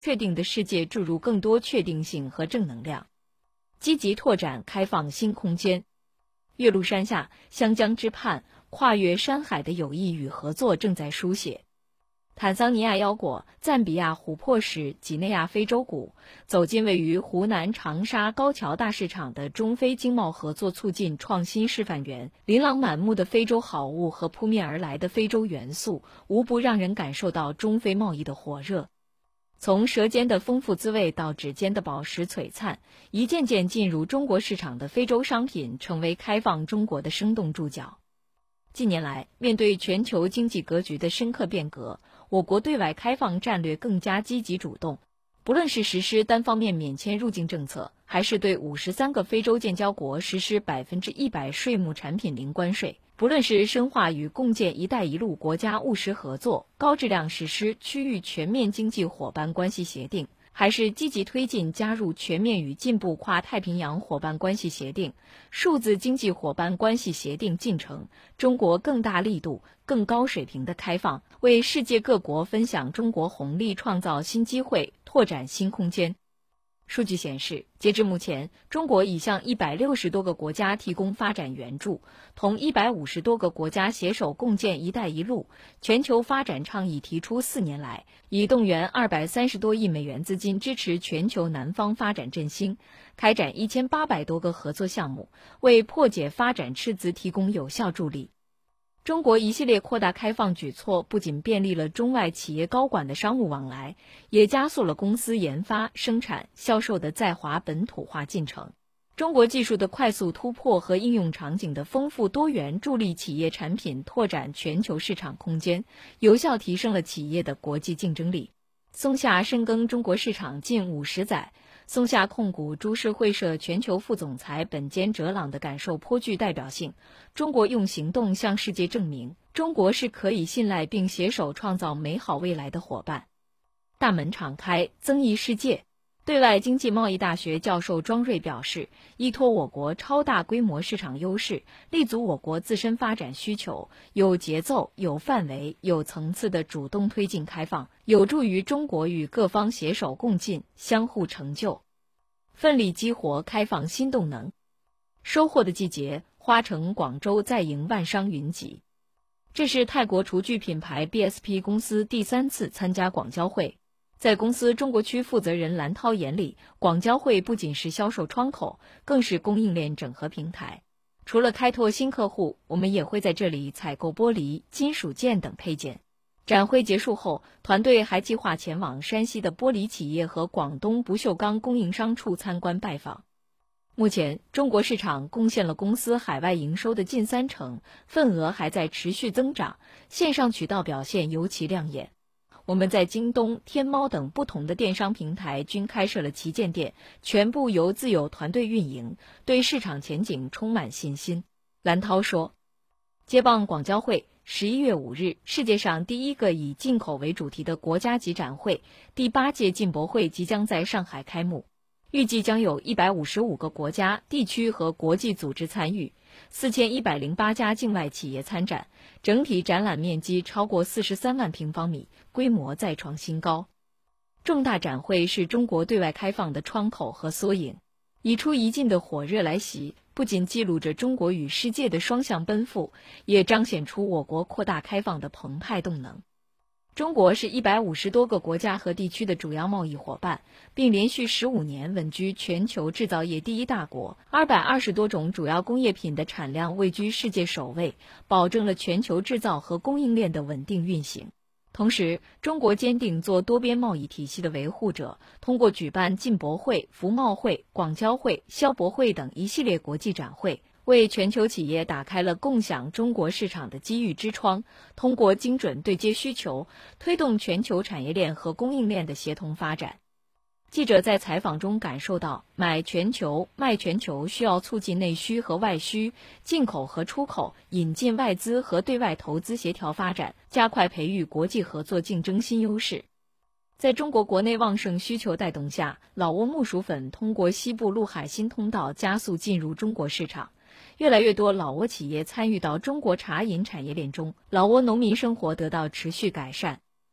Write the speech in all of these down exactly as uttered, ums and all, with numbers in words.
确定的世界注入更多确定性和正能量，积极拓展开放新空间。岳麓山下，湘江之畔，跨越山海的友谊与合作正在书写。坦桑尼亚腰果、赞比亚琥珀石、几内亚非洲鼓，走进位于湖南长沙高桥大市场的中非经贸合作促进创新示范园。琳琅满目的非洲好物和扑面而来的非洲元素，无不让人感受到中非贸易的火热。从舌尖的丰富滋味到指尖的宝石璀璨，一件件进入中国市场的非洲商品成为开放中国的生动注脚。近年来，面对全球经济格局的深刻变革，我国对外开放战略更加积极主动。不论是实施单方面免签入境政策，还是对五十三个非洲建交国实施百分之一百税目产品零关税，不论是深化与共建“一带一路”国家务实合作，高质量实施区域全面经济伙伴关系协定，还是积极推进加入全面与进步跨太平洋伙伴关系协定、数字经济伙伴关系协定进程，中国更大力度、更高水平的开放，为世界各国分享中国红利创造新机会，拓展新空间。数据显示，截至目前，中国已向一百六十多个国家提供发展援助，同一百五十多个国家携手共建“一带一路”全球发展倡议提出四年来，已动员二百三十多亿美元资金支持全球南方发展振兴，开展一千八百多个合作项目，为破解发展赤字提供有效助力。中国一系列扩大开放举措不仅便利了中外企业高管的商务往来，也加速了公司研发、生产、销售的在华本土化进程。中国技术的快速突破和应用场景的丰富多元，助力企业产品拓展全球市场空间，有效提升了企业的国际竞争力。松下深耕中国市场近五十载，松下控股株式会社全球副总裁本间哲朗的感受颇具代表性。中国用行动向世界证明，中国是可以信赖并携手创造美好未来的伙伴。大门敞开，增益世界。对外经济贸易大学教授庄瑞表示，依托我国超大规模市场优势，立足我国自身发展需求，有节奏、有范围、有层次的主动推进开放，有助于中国与各方携手共进，相互成就，奋力激活开放新动能。收获的季节，花城广州再迎万商云集。这是泰国厨具品牌 B S P 公司第三次参加广交会。在公司中国区负责人蓝涛眼里，广交会不仅是销售窗口，更是供应链整合平台。除了开拓新客户，我们也会在这里采购玻璃、金属件等配件。展会结束后，团队还计划前往山西的玻璃企业和广东不锈钢供应商处参观拜访。目前，中国市场贡献了公司海外营收的近三成，份额还在持续增长，线上渠道表现尤其亮眼。我们在京东、天猫等不同的电商平台均开设了旗舰店，全部由自有团队运营，对市场前景充满信心。蓝涛说，接棒广交会，十一月五日，世界上第一个以进口为主题的国家级展会——第八届进博会即将在上海开幕，预计将有一百五十五个国家、地区和国际组织参与，四千一百零八家境外企业参展，整体展览面积超过四十三万平方米，规模再创新高。重大展会是中国对外开放的窗口和缩影，一出一进的火热来袭，不仅记录着中国与世界的双向奔赴，也彰显出我国扩大开放的澎湃动能。中国是一百五十多个国家和地区的主要贸易伙伴，并连续十五年稳居全球制造业第一大国，二百二十多种主要工业品的产量位居世界首位，保证了全球制造和供应链的稳定运行。同时，中国坚定做多边贸易体系的维护者，通过举办进博会、服贸会、广交会、消博会等一系列国际展会，为全球企业打开了共享中国市场的机遇之窗，通过精准对接需求，推动全球产业链和供应链的协同发展。记者在采访中感受到，买全球、卖全球需要促进内需和外需、进口和出口、引进外资和对外投资协调发展，加快培育国际合作竞争新优势。在中国国内旺盛需求带动下，老挝木薯粉通过西部陆海新通道加速进入中国市场。越来越多老挝企业参与到中国茶饮产业链中，老挝农民生活得到持续改善。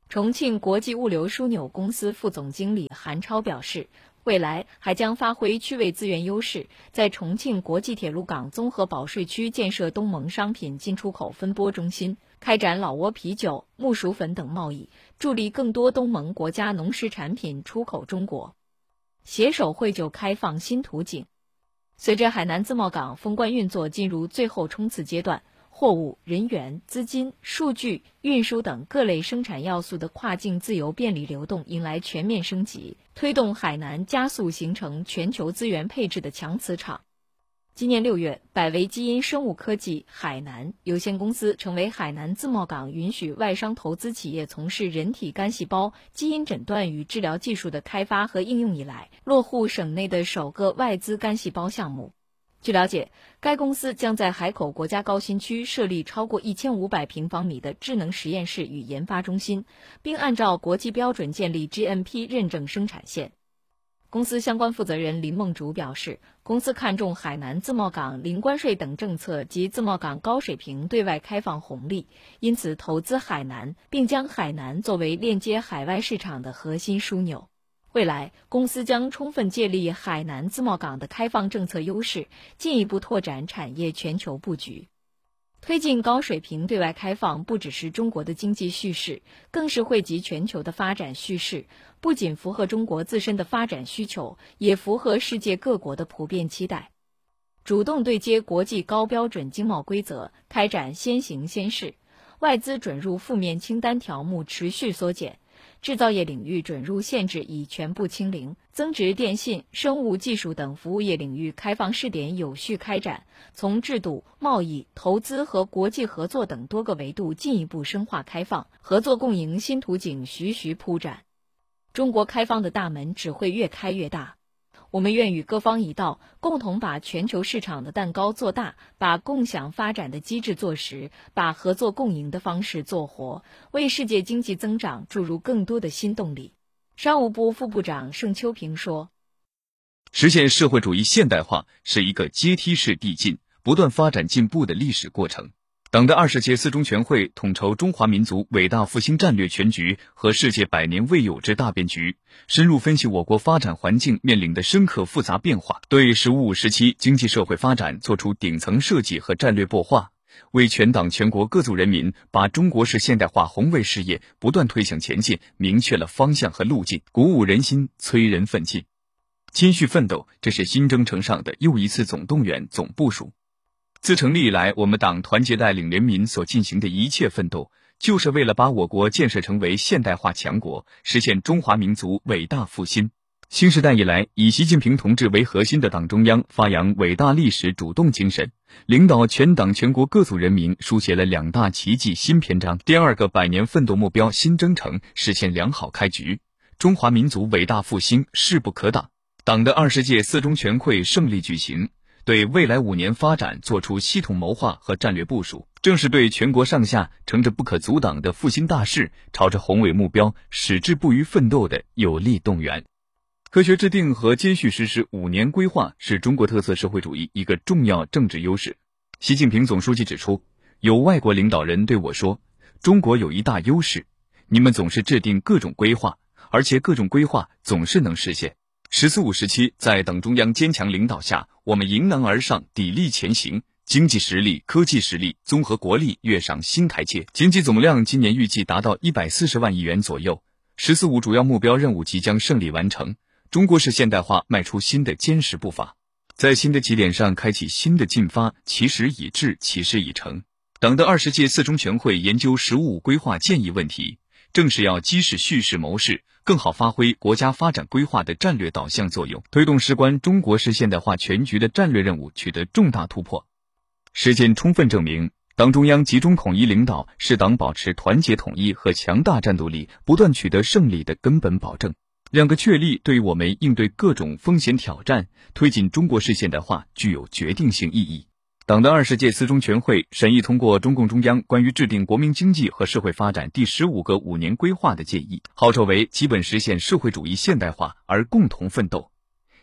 重庆国际物流枢纽公司副总经理韩超表示，未来还将发挥区位资源优势，在重庆国际铁路港综合保税区建设东盟商品进出口分拨中心，开展老挝啤酒、木薯粉等贸易，助力更多东盟国家农食产品出口中国，携手惠就开放新途径。随着海南自贸港封关运作进入最后冲刺阶段，货物、人员、资金、数据、运输等各类生产要素的跨境自由便利流动迎来全面升级，推动海南加速形成全球资源配置的强磁场。今年六月，百维基因生物科技海南有限公司成为海南自贸港允许外商投资企业从事人体干细胞基因诊断与治疗技术的开发和应用以来，落户省内的首个外资干细胞项目。据了解，该公司将在海口国家高新区设立超过一千五百平方米的智能实验室与研发中心，并按照国际标准建立 G M P 认证生产线。公司相关负责人林梦竹表示，公司看重海南自贸港零关税等政策及自贸港高水平对外开放红利，因此投资海南，并将海南作为链接海外市场的核心枢纽。未来，公司将充分借力海南自贸港的开放政策优势，进一步拓展产业全球布局。推进高水平对外开放不只是中国的经济叙事，更是惠及全球的发展叙事，不仅符合中国自身的发展需求，也符合世界各国的普遍期待。主动对接国际高标准经贸规则，开展先行先试，外资准入负面清单条目持续缩减，制造业领域准入限制已全部清零，增值电信、生物技术等服务业领域开放试点有序开展，从制度、贸易、投资和国际合作等多个维度进一步深化开放，合作共赢新途径徐徐铺展。中国开放的大门只会越开越大。我们愿与各方一道，共同把全球市场的蛋糕做大，把共享发展的机制做实，把合作共赢的方式做活，为世界经济增长注入更多的新动力。商务部副部长盛秋平说， 实现社会主义现代化是一个阶梯式递进、不断发展进步的历史过程。党的二十届四中全会统筹中华民族伟大复兴战略全局和世界百年未有之大变局，深入分析我国发展环境面临的深刻复杂变化，对“十五五”时期经济社会发展作出顶层设计和战略擘画，为全党全国各族人民把中国式现代化宏伟事业不断推向前进明确了方向和路径，鼓舞人心，催人奋进。谦虚奋斗，这是新征程上的又一次总动员、总部署。自成立以来，我们党团结带领人民所进行的一切奋斗，就是为了把我国建设成为现代化强国，实现中华民族伟大复兴。新时代以来，以习近平同志为核心的党中央发扬伟大历史主动精神，领导全党全国各族人民书写了两大奇迹新篇章，第二个百年奋斗目标新征程实现良好开局，中华民族伟大复兴势不可挡。党的二十届四中全会胜利举行，对未来五年发展作出系统谋划和战略部署，正是对全国上下乘着不可阻挡的复兴大势，朝着宏伟目标矢志不渝奋斗的有力动员。科学制定和接续实施五年规划是中国特色社会主义一个重要政治优势。习近平总书记指出，有外国领导人对我说，中国有一大优势，你们总是制定各种规划，而且各种规划总是能实现。十四五时期，在党中央坚强领导下，我们迎难而上，砥砺前行，经济实力、科技实力、综合国力跃上新台阶，经济总量今年预计达到一百四十万亿元左右。十四五主要目标任务即将胜利完成，中国式现代化迈出新的坚实步伐，在新的起点上开启新的进发，其时已至，其事已成。党的二十届四中全会研究“十五五”规划建议问题，正是要基始叙事谋事，更好发挥国家发展规划的战略导向作用，推动事关中国式现代化全局的战略任务取得重大突破。实践充分证明，党中央集中统一领导是党保持团结统一和强大战斗力不断取得胜利的根本保证。两个确立对于我们应对各种风险挑战、推进中国式现代化具有决定性意义。党的二十届四中全会审议通过中共中央关于制定国民经济和社会发展第十五个五年规划的建议，号召为基本实现社会主义现代化而共同奋斗。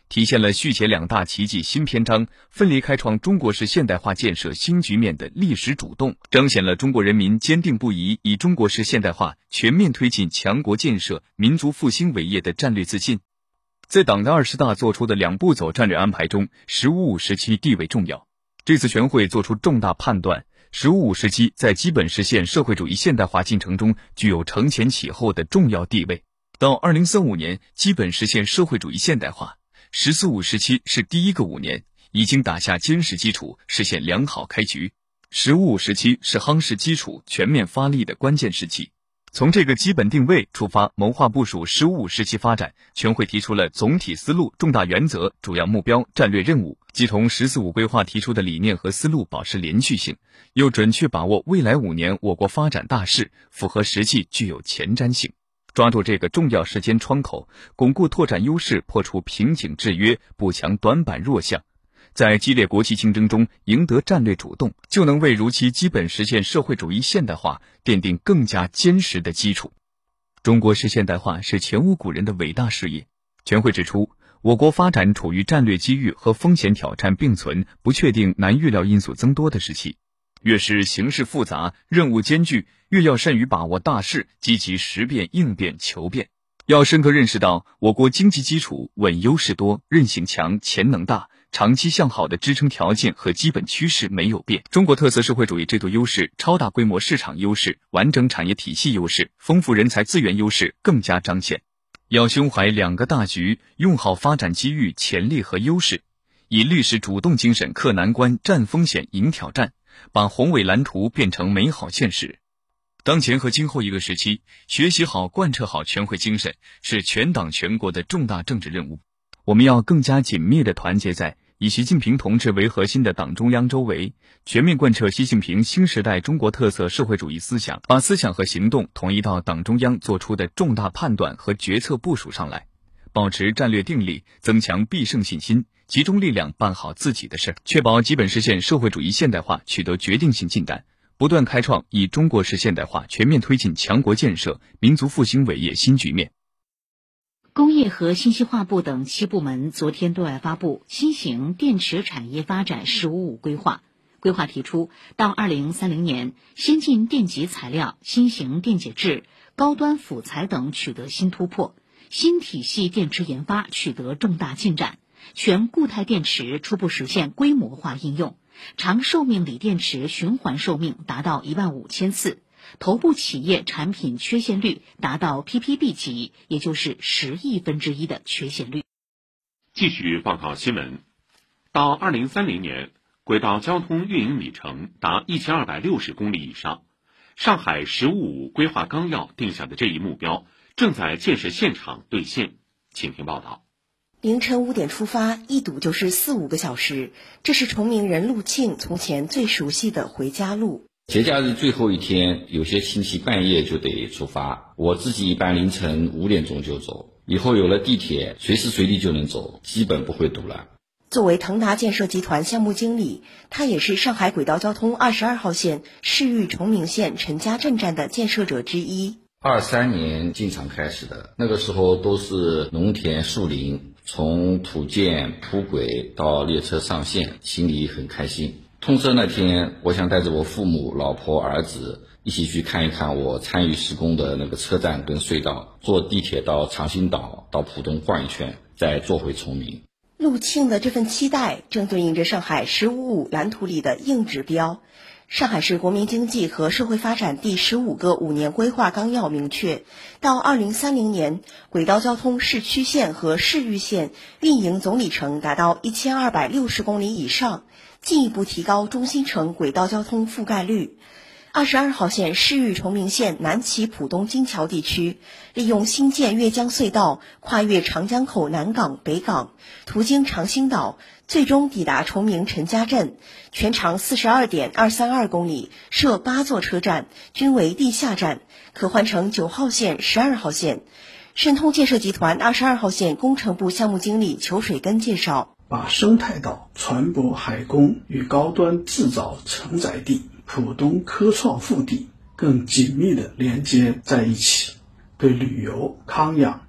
体现了续写两大奇迹新篇章、奋力开创中国式现代化建设新局面的历史主动，彰显了中国人民坚定不移以中国式现代化全面推进强国建设、民族复兴伟业的战略自信。在党的二十大作出的两步走战略安排中，十五五时期地位重要。这次全会作出重大判断，十五五时期在基本实现社会主义现代化进程中具有承前启后的重要地位。到二零三五年基本实现社会主义现代化，十四五时期是第一个五年，已经打下坚实基础，实现良好开局。十五五时期是夯实基础、全面发力的关键时期。从这个基本定位出发，谋划部署十五五时期发展，全会提出了总体思路、重大原则、主要目标、战略任务，既同十四五规划提出的理念和思路保持连续性，又准确把握未来五年我国发展大势，符合实际，具有前瞻性。抓住这个重要时间窗口，巩固拓展优势，破除瓶颈制约，补强短板弱项，在激烈国际竞争中赢得战略主动，就能为如期基本实现社会主义现代化奠定更加坚实的基础。中国式现代化是前无古人的伟大事业。全会指出，我国发展处于战略机遇和风险挑战并存、不确定难预料因素增多的时期。越是形势复杂、任务艰巨，越要善于把握大势，积极识变、应变、求变。要深刻认识到，我国经济基础稳、优势多、韧性强、潜能大，长期向好的支撑条件和基本趋势没有变。中国特色社会主义制度优势、超大规模市场优势、完整产业体系优势、丰富人才资源优势更加彰显。要胸怀两个大局，用好发展机遇、潜力和优势，以历史主动精神克难关、战风险、迎挑战，把宏伟蓝图变成美好现实。当前和今后一个时期，学习好、贯彻好全会精神，是全党全国的重大政治任务。我们要更加紧密地团结在以习近平同志为核心的党中央周围，全面贯彻习近平新时代中国特色社会主义思想，把思想和行动统一到党中央做出的重大判断和决策部署上来，保持战略定力，增强必胜信心，集中力量办好自己的事，确保基本实现社会主义现代化取得决定性进展，不断开创以中国式现代化全面推进强国建设、民族复兴伟业新局面。 工业和信息化部等七部门昨天对外发布新型电池产业发展“十五五”规划。规划提出，到二零三零年，先进电极材料、新型电解质、高端辅材等取得新突破，新体系电池研发取得重大进展，全固态电池初步实现规模化应用，长寿命锂电池循环寿命达到一万五千次。头部企业产品缺陷率达到 P P B 级，也就是十亿分之一的缺陷率。 继续报告新闻，到二零三零年，轨道交通运营里程达一千二百六十公里以上。上海“十五五”规划纲要定下的这一目标，正在建设现场兑现。请听报道。 凌晨五点出发，一堵就是四五个小时，这是崇明人陆庆从前最熟悉的回家路。 节假日最后一天，有些亲戚半夜就得出发，我自己一般凌晨五点钟就走。以后有了地铁，随时随地就能走，基本不会堵了。 作为腾达建设集团项目经理，他也是上海轨道交通二十二号线市域崇明县陈家镇站的建设者之一。 二三年进场开始的，那个时候都是农田树林，从土建铺轨到列车上线，心里很开心。通车那天，我想带着我父母、老婆、儿子一起去看一看我参与施工的那个车站跟隧道，坐地铁到长兴岛、到浦东逛一圈，再坐回崇明。 陆庆的这份期待正对应着上海“十五五”蓝图里的硬指标。上海市国民经济和社会发展第十五个五年规划纲要明确，到二零三零年，轨道交通市区线和市域线运营总里程达到一千二百六十公里以上，进一步提高中心城轨道交通覆盖率。二十二号线市域崇明县南起浦东金桥地区，利用新建越江隧道跨越长江口南港、北港，途经长兴岛，最终抵达崇明陈家镇，全长 四十二点二三二公里，设八座车站，均为地下站，可换乘九号线、十二号线。申通建设集团二十二号线工程部项目经理裘水根介绍， 把生态岛、船舶海工与高端制造承载地浦东科创腹地更紧密地连接在一起，对旅游、康养、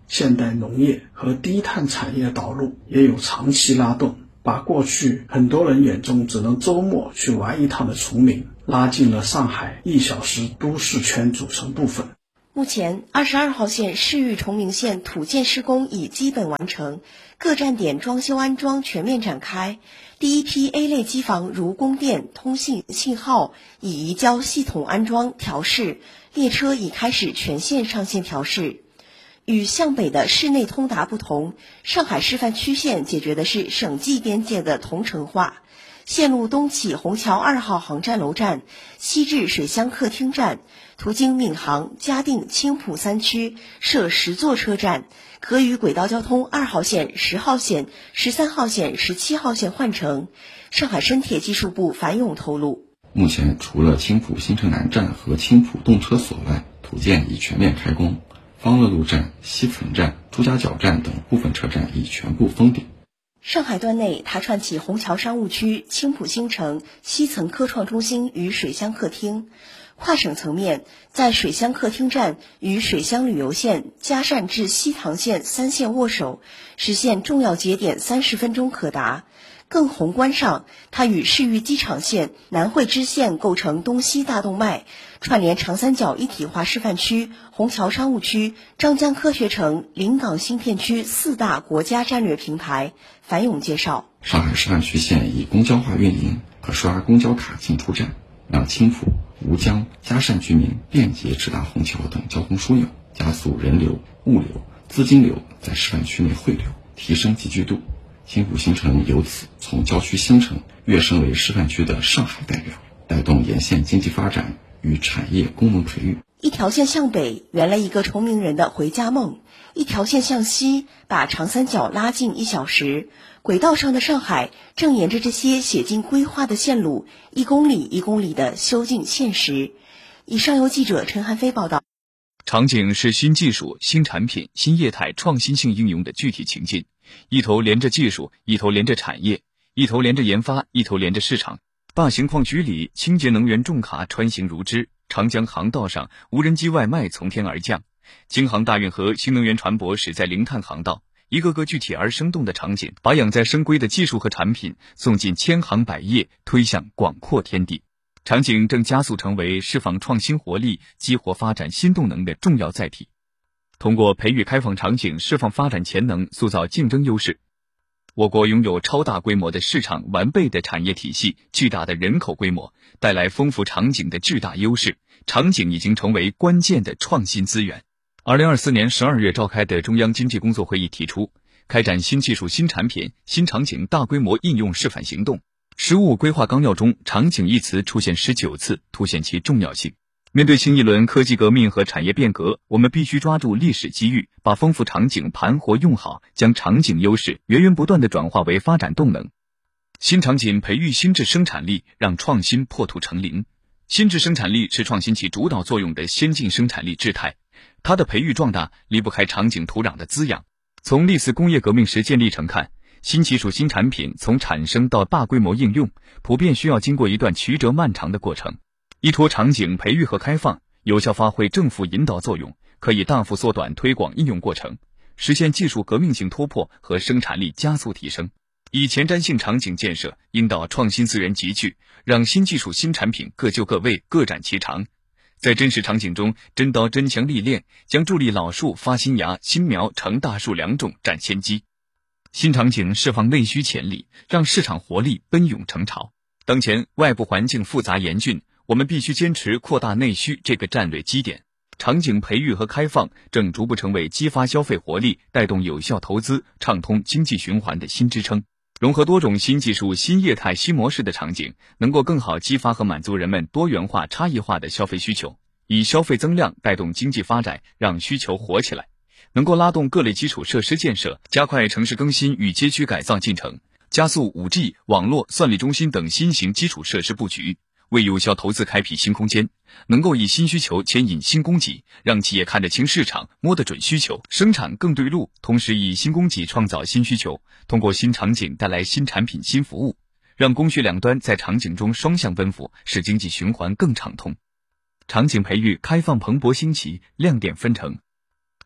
现代农业和低碳产业导入也有长期拉动，把过去很多人眼中只能周末去玩一趟的崇明拉进了上海一小时都市圈组成部分。 目前二十二号线市域崇明线土建施工已基本完成，各站点装修安装全面展开，第一批 A 类机房如供电、通信、信号已移交系统安装调试，列车已开始全线上线调试。与向北的市内通达不同，上海示范区线解决的是省际边界的同城化。线路东起虹桥二号航站楼站，西至水乡客厅站，途经闵行、嘉定、青浦三区，设十座车站，可与轨道交通二号线、十号线、十三号线、十七号线换乘。上海深铁技术部樊勇透露， 目前除了青浦新城南站和青浦动车所外，土建已全面开工，方乐路站、西城站、朱家角站等部分车站已全部封顶。 上海段内，它串起虹桥商务区、青浦新城、西层科创中心与水乡客厅。跨省层面，在水乡客厅站与水乡旅游线、嘉善至西塘线三线握手，实现重要节点三十分钟可达。更宏观上，它与市域机场线、南汇支线构成东西大动脉，串联长三角一体化示范区、虹桥商务区、张江科学城、临港新片区四大国家战略平台。樊勇介绍， 上海示范区线以公交化运营，可刷公交卡进出站，让青浦、吴江、嘉善居民便捷直达虹桥等交通枢纽，加速人流、物流、资金流在示范区内汇流，提升集聚度。青浦新城由此从郊区新城跃升为示范区的上海代表，带动沿线经济发展与产业功能培育。 一条线向北圆了一个崇明人的回家梦，一条线向西把长三角拉近一小时。轨道上的上海正沿着这些写进规划的线路，一公里一公里的修进现实。以上由记者陈汉飞报道。 场景是新技术、新产品、新业态创新性应用的具体情境，一头连着技术，一头连着产业，一头连着研发，一头连着市场。大型矿区里，清洁能源重卡穿行如织，长江航道上，无人机外卖从天而降，京杭大运河新能源船舶驶在零碳航道，一个个具体而生动的场景，把养在深闺的技术和产品送进千行百业，推向广阔天地。场景正加速成为释放创新活力、激活发展新动能的重要载体。通过培育开放场景，释放发展潜能，塑造竞争优势。我国拥有超大规模的市场、完备的产业体系、巨大的人口规模，带来丰富场景的巨大优势。场景已经成为关键的创新资源。二零二四年十二月召开的中央经济工作会议提出，开展新技术、新产品、新场景大规模应用示范行动。十五规划纲要中，场景一词出现十九次，凸显其重要性。面对新一轮科技革命和产业变革，我们必须抓住历史机遇，把丰富场景盘活用好，将场景优势源源不断地转化为发展动能。新场景培育新质生产力，让创新破土成林。新质生产力是创新起主导作用的先进生产力质态，它的培育壮大离不开场景土壤的滋养。从历次工业革命实践历程看，新技术、新产品从产生到大规模应用，普遍需要经过一段曲折漫长的过程。依托场景培育和开放，有效发挥政府引导作用，可以大幅缩短推广应用过程，实现技术革命性突破和生产力加速提升。以前瞻性场景建设，引导创新资源集聚，让新技术、新产品各就各位，各展其长。在真实场景中，真刀真枪历练，将助力老树发新芽，新苗成大树两种占先机。新场景释放内需潜力，让市场活力奔涌成潮。当前外部环境复杂严峻，我们必须坚持扩大内需这个战略基点。场景培育和开放正逐步成为激发消费活力、带动有效投资、畅通经济循环的新支撑。融合多种新技术、新业态、新模式的场景，能够更好激发和满足人们多元化、差异化的消费需求，以消费增量带动经济发展，让需求活起来。能够拉动各类基础设施建设，加快城市更新与街区改造进程，加速 五 G、网络、算力中心等新型基础设施布局，为有效投资开辟新空间，能够以新需求牵引新供给，让企业看得清市场，摸得准需求，生产更对路，同时以新供给创造新需求，通过新场景带来新产品、新服务，让供需两端在场景中双向奔赴，使经济循环更畅通。场景培育开放蓬勃兴起，亮点纷呈。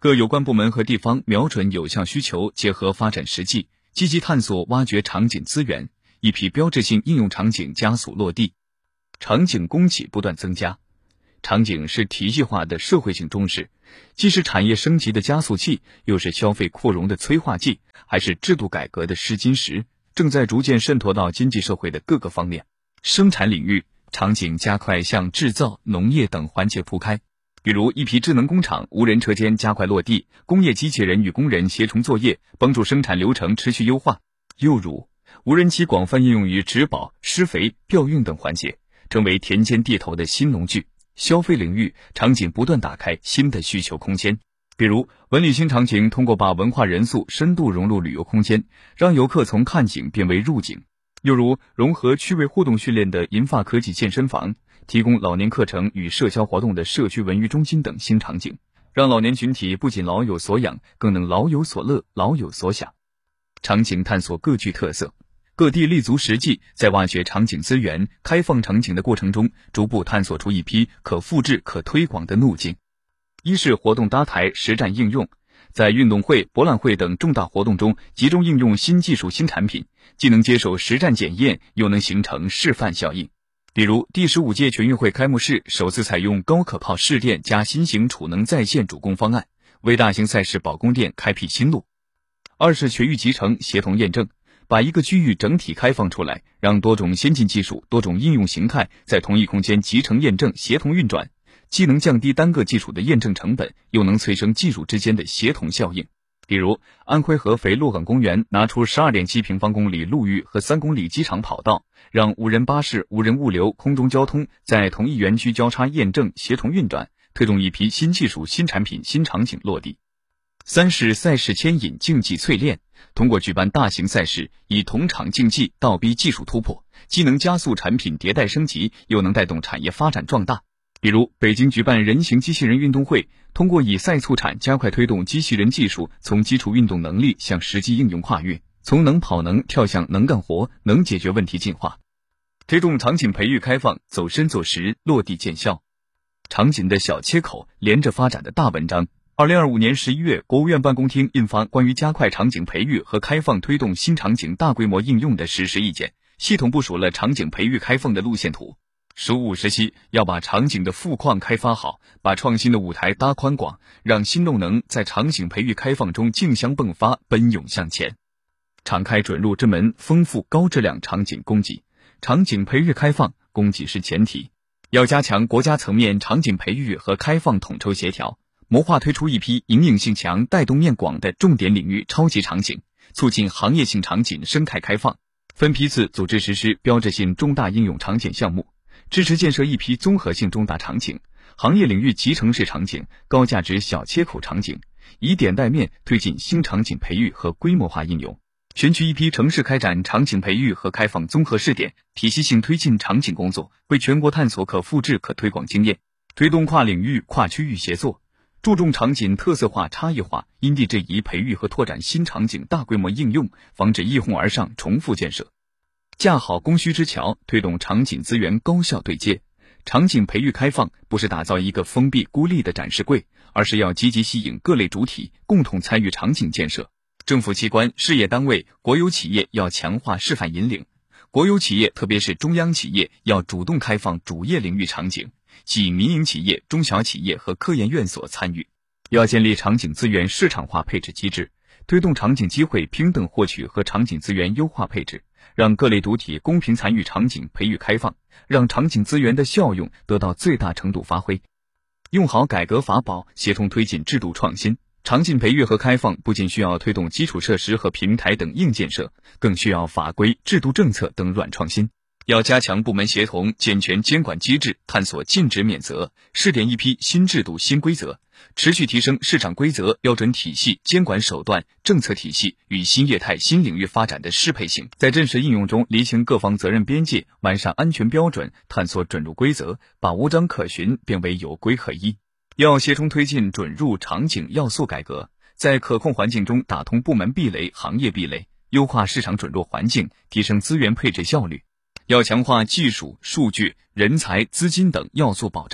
各有关部门和地方瞄准有效需求，结合发展实际，积极探索挖掘场景资源，一批标志性应用场景加速落地，场景供给不断增加。场景是体系化的社会性中势，既是产业升级的加速器，又是消费扩容的催化剂，还是制度改革的试金石，正在逐渐渗透到经济社会的各个方面。生产领域，场景加快向制造、农业等环节铺开，比如一批智能工厂、无人车间加快落地，工业机器人与工人协同作业，帮助生产流程持续优化。又如无人机广泛应用于植保、施肥、调运等环节，成为田间地头的新农具。消费领域，场景不断打开新的需求空间，比如文旅新场景通过把文化元素深度融入旅游空间，让游客从看景变为入景。又如融合趣味互动训练的银发科技健身房，提供老年课程与社交活动的社区文娱中心等新场景，让老年群体不仅老有所养，更能老有所乐、老有所享。场景探索各具特色，各地立足实际，在挖掘场景资源、开放场景的过程中，逐步探索出一批可复制、可推广的路径。一是活动搭台、实战应用，在运动会、博览会等重大活动中集中应用新技术、新产品，既能接受实战检验，又能形成示范效应。比如第十五届全运会开幕式首次采用高可靠试电加新型储能在线主攻方案，为大型赛事保供电开辟新路。二是全域集成、协同验证，把一个区域整体开放出来，让多种先进技术、多种应用形态在同一空间集成验证、协同运转，既能降低单个技术的验证成本，又能催生技术之间的协同效应。比如安徽合肥洛岗公园拿出 十二点七平方公里陆域和三公里机场跑道，让无人巴士、无人物流、空中交通在同一园区交叉验证、协同运转，推动一批新技术、新产品、新场景落地。三是赛事牵引、竞技淬炼，通过举办大型赛事，以同场竞技倒逼技术突破，既能加速产品迭代升级，又能带动产业发展壮大。比如北京举办人形机器人运动会，通过以赛促产，加快推动机器人技术从基础运动能力向实际应用跨越，从能跑能跳向能干活、能解决问题进化。推动场景培育开放，走深做实，落地见效。场景的小切口，连着发展的大文章。二零二五年十一月，国务院办公厅印发关于加快场景培育和开放推动新场景大规模应用的实施意见，系统部署了场景培育开放的路线图。十五时期要把场景的富矿开发好，把创新的舞台搭宽广，让新动能在场景培育开放中竞相迸发，奔涌向前。敞开准入之门，丰富高质量场景供给。场景培育开放，供给是前提。要加强国家层面场景培育和开放统筹协调，谋划推出一批引领性强、带动面广的重点领域超级场景，促进行业性场景生态开放，分批次组织实施标志性重大应用场景项目，支持建设一批综合性重大场景、行业领域集成式场景、高价值小切口场景，以点带面推进新场景培育和规模化应用。选取一批城市开展场景培育和开放综合试点，体系性推进场景工作，为全国探索可复制可推广经验，推动跨领域跨区域协作，注重场景特色化差异化，因地制宜培育和拓展新场景大规模应用，防止一哄而上重复建设。架好供需之桥，推动场景资源高效对接。场景培育开放不是打造一个封闭孤立的展示柜，而是要积极吸引各类主体共同参与场景建设。政府机关、事业单位、国有企业要强化示范引领，国有企业特别是中央企业要主动开放主业领域场景，吸引民营企业、中小企业和科研院所参与。要建立场景资源市场化配置机制，推动场景机会平等获取和场景资源优化配置，让各类主体公平参与场景培育开放，让场景资源的效用得到最大程度发挥。用好改革法宝，协同推进制度创新。场景培育和开放不仅需要推动基础设施和平台等硬建设，更需要法规、制度政策等软创新。要加强部门协同，健全监管机制，探索禁止免责，试点一批新制度新规则，持续提升市场规则、标准体系、监管手段、政策体系与新业态新领域发展的适配性，在真实应用中厘清各方责任边界，完善安全标准，探索准入规则，把无章可循变为有规可依。要协同推进准入场景要素改革，在可控环境中打通部门壁垒、行业壁垒，优化市场准入环境，提升资源配置效率。要强化技术、数据、人才、资金等要素保障，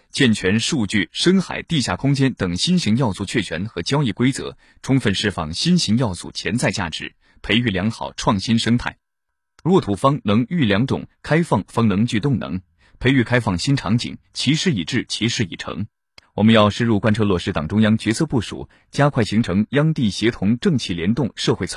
健全数据、深海、地下空间等新型要素确权和交易规则，充分释放新型要素潜在价值，培育良好创新生态。沃土方能育良种，开放方能具动能，培育开放新场景，其事已至，其事已成。我们要深入贯彻落实党中央决策部署，加快形成央地协同、政企联动、社会